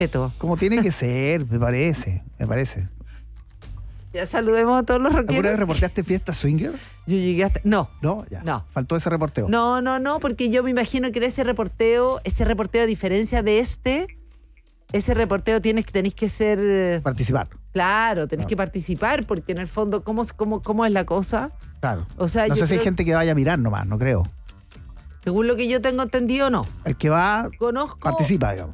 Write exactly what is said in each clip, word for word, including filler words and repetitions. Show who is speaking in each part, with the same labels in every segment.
Speaker 1: respeto.
Speaker 2: Como tiene que ser, me parece, me parece.
Speaker 1: Ya saludemos a todos los rockeros.
Speaker 2: ¿Alguna vez reporteaste fiesta swinger?
Speaker 1: Yo llegué hasta... No.
Speaker 2: No, ya.
Speaker 1: No.
Speaker 2: Faltó ese reporteo.
Speaker 1: No, no, no, porque yo me imagino que en ese reporteo, ese reporteo a diferencia de este, ese reporteo tienes, tenéis que ser...
Speaker 2: Participar.
Speaker 1: Claro, tenés
Speaker 2: Claro.
Speaker 1: que participar, porque en el fondo, ¿cómo, cómo, cómo es la cosa?
Speaker 2: Claro.
Speaker 1: O sea,
Speaker 2: no
Speaker 1: yo
Speaker 2: sé si hay
Speaker 1: creo-
Speaker 2: gente que vaya a mirar nomás, no creo.
Speaker 1: Según lo que yo tengo entendido, no.
Speaker 2: El que va,
Speaker 1: Conozco...
Speaker 2: participa, digamos.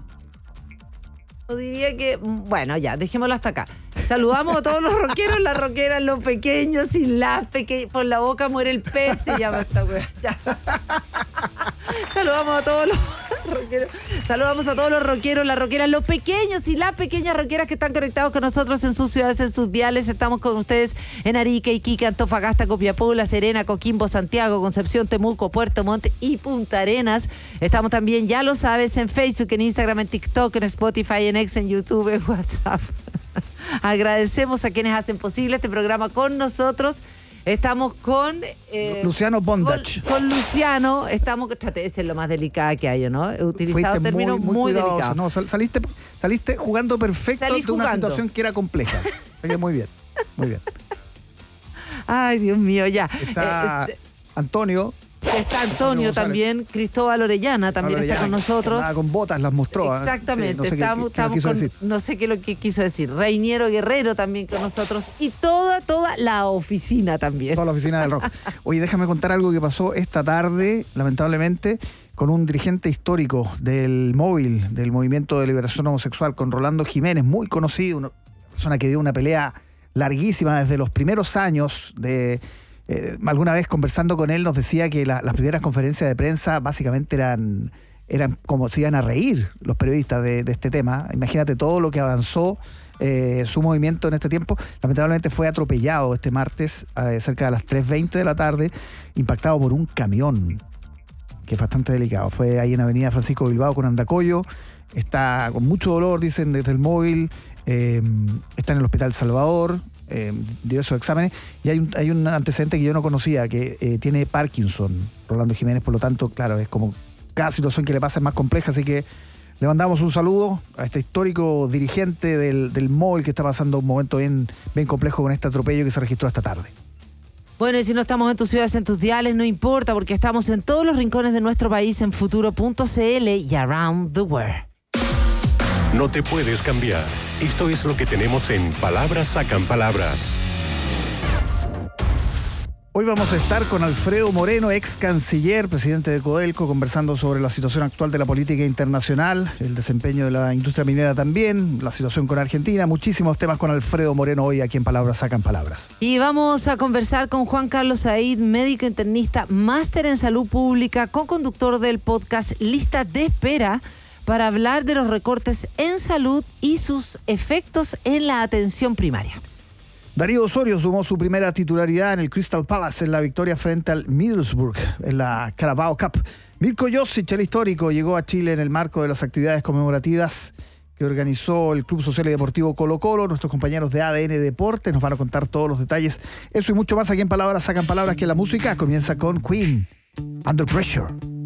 Speaker 1: Yo diría que, bueno, ya, dejémoslo hasta acá. Saludamos a todos los rockeros, las rockeras, los pequeños y las pequeñas. Por la boca muere el pez, se llama esta wea. Ya. Saludamos a todos los rockeros. Saludamos a todos los rockeros, las rockeras, los pequeños y las pequeñas rockeras que están conectados con nosotros en sus ciudades, en sus diales. Estamos con ustedes en Arica, Iquique, Antofagasta, Copiapó, La Serena, Coquimbo, Santiago, Concepción, Temuco, Puerto Montt y Punta Arenas. Estamos también, ya lo sabes, en Facebook, en Instagram, en TikTok, en Spotify, en X, en YouTube, en WhatsApp. Agradecemos a quienes hacen posible este programa con nosotros. Estamos con... eh,
Speaker 2: Luciano Bondage.
Speaker 1: Con, con Luciano. Estamos... Trate de ser lo más delicada que hay, ¿no? He utilizado
Speaker 2: Fuiste
Speaker 1: términos muy, muy
Speaker 2: cuidadosa.
Speaker 1: delicados.
Speaker 2: No, sal- saliste, saliste jugando perfecto
Speaker 1: Salí
Speaker 2: ante una
Speaker 1: jugando.
Speaker 2: situación que era compleja. Así que muy bien, muy bien.
Speaker 1: Ay, Dios mío, ya.
Speaker 2: Está
Speaker 1: Eh,
Speaker 2: Antonio.
Speaker 1: está Antonio
Speaker 2: Antonio González.
Speaker 1: también. Cristóbal Orellana también
Speaker 2: Orellana,
Speaker 1: está con nosotros.
Speaker 2: andaba con botas, las mostró. ¿eh?
Speaker 1: Exactamente,
Speaker 2: Sí, no sé qué-
Speaker 1: estamos,
Speaker 2: qué- qué nos
Speaker 1: estamos
Speaker 2: quiso
Speaker 1: con,
Speaker 2: decir.
Speaker 1: no sé qué es lo que quiso decir, Reiniero Guerrero también con nosotros y toda, toda la oficina también.
Speaker 2: Toda la oficina del rock. Oye, déjame contar algo que pasó esta tarde, lamentablemente, con un dirigente histórico del móvil, del Movimiento de Liberación Homosexual, con Rolando Jiménez, muy conocido, una persona que dio una pelea larguísima desde los primeros años de... Eh, alguna vez conversando con él nos decía que la- las primeras conferencias de prensa básicamente eran, eran como se iban a reír los periodistas de, de este tema. Imagínate todo lo que avanzó eh, su movimiento en este tiempo. Lamentablemente fue atropellado este martes eh, cerca de las tres veinte de la tarde, impactado por un camión, que es bastante delicado. Fue ahí en Avenida Francisco Bilbao con Andacollo. Está con mucho dolor, dicen desde el móvil. Eh, está en el Hospital Salvador. Eh, diversos exámenes, y hay un, hay un antecedente que yo no conocía, que eh, tiene Parkinson, Rolando Jiménez, por lo tanto, claro, es como cada situación que le pasa es más compleja, así que le mandamos un saludo a este histórico dirigente del, del móvil que está pasando un momento bien, bien complejo con este atropello que se registró esta tarde.
Speaker 1: Bueno, y si no estamos en tus ciudades, en tus diales, no importa, porque estamos en todos los rincones de nuestro país en futuro punto c l y around the world.
Speaker 3: No te puedes cambiar. Esto es lo que tenemos en Palabras Sacan Palabras.
Speaker 2: Hoy vamos a estar con Alfredo Moreno, ex canciller, presidente de Codelco, conversando sobre la situación actual de la política internacional, el desempeño de la industria minera también, la situación con Argentina, muchísimos temas con Alfredo Moreno hoy aquí en Palabras Sacan Palabras.
Speaker 1: Y vamos a conversar con Juan Carlos Said, médico internista, máster en salud pública, co-conductor del podcast Lista de Espera, para hablar de los recortes en salud y sus efectos en la atención primaria.
Speaker 2: Darío Osorio sumó su primera titularidad en el Crystal Palace en la victoria frente al Middlesbrough en la Carabao Cup. Mirko Josic, el histórico, llegó a Chile en el marco de las actividades conmemorativas que organizó el Club Social y Deportivo Colo Colo. Nuestros compañeros de A D N Deportes nos van a contar todos los detalles. Eso y mucho más aquí en Palabras Sacan Palabras, que la música comienza con Queen, Under Pressure.